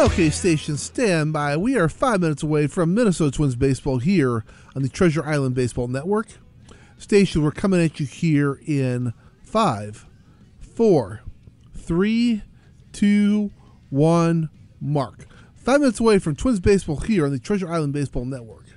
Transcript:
Okay, station, stand by. We are 5 minutes away from Minnesota Twins baseball here on the Treasure Island Baseball Network. Station, we're coming at you here in 5, 4, 3, 2, 1, mark. 5 minutes away from Twins baseball here on the Treasure Island Baseball Network.